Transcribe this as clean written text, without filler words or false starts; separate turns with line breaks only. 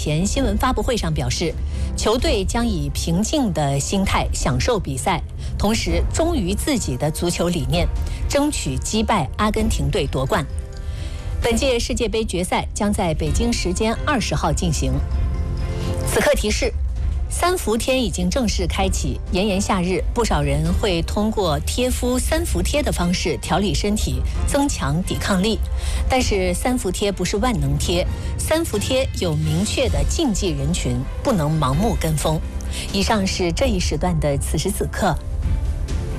前新闻发布会上表示，球队将以平静的心态享受比赛，同时忠于自己的足球理念，争取击败阿根廷队夺冠。本届世界杯决赛将在北京时间20号进行。此刻提示，3伏天已经正式开启，炎炎夏日，不少人会通过贴敷3伏贴的方式调理身体，增强抵抗力。但是3伏贴不是万能贴，3伏贴有明确的禁忌人群，不能盲目跟风。以上是这一时段的此时此刻，